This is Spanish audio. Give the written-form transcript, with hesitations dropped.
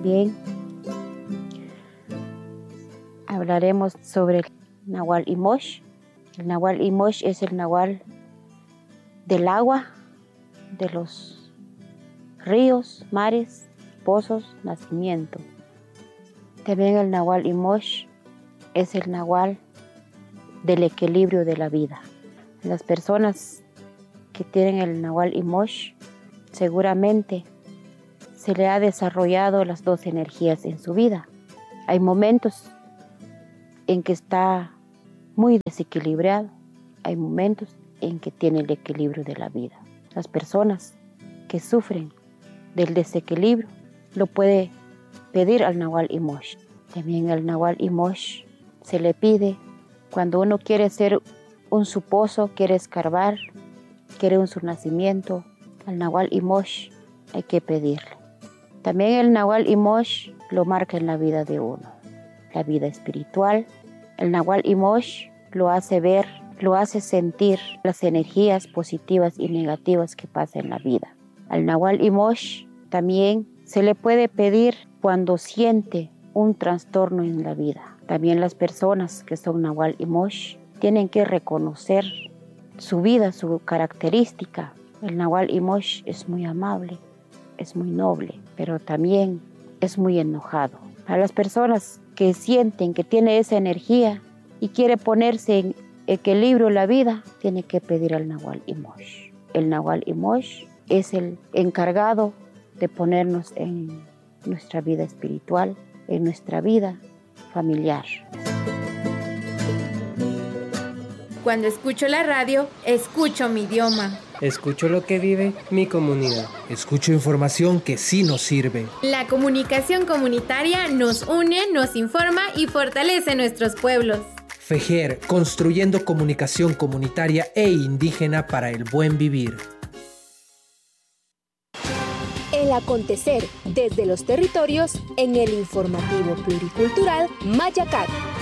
También hablaremos sobre el Nahual Imosh. El Nahual Imosh es el Nahual del agua, de los ríos, mares, pozos, nacimiento. También el Nahual Imosh es el Nahual del equilibrio de la vida. Las personas que tienen el Nahual Imosh seguramente se le ha desarrollado las dos energías en su vida. Hay momentos en que está muy desequilibrado, hay momentos en que tiene el equilibrio de la vida. Las personas que sufren del desequilibrio lo puede pedir al Nahual Imosh. También al Nahual Imosh se le pide cuando uno quiere hacer un su pozo, quiere escarbar, quiere un su nacimiento, al Nahual Imosh hay que pedirle. También el Nahual Imosh lo marca en la vida de uno, la vida espiritual. El Nahual Imosh lo hace ver, lo hace sentir las energías positivas y negativas que pasan en la vida. Al Nahual Imosh también se le puede pedir cuando siente un trastorno en la vida. También las personas que son Nahual Imosh tienen que reconocer su vida, su característica. El Nahual Imosh es muy amable, es muy noble, pero también es muy enojado. A las personas que sienten que tiene esa energía y quiere ponerse en equilibrio la vida, tiene que pedir al Nahual Imosh. El Nahual Imosh es el encargado de ponernos en nuestra vida espiritual, en nuestra vida familiar. Cuando escucho la radio, escucho mi idioma. Escucho lo que vive mi comunidad. Escucho información que sí nos sirve. La comunicación comunitaria nos une, nos informa y fortalece nuestros pueblos. FEJER, construyendo comunicación comunitaria e indígena para el buen vivir. El acontecer desde los territorios en el informativo pluricultural Mayacat.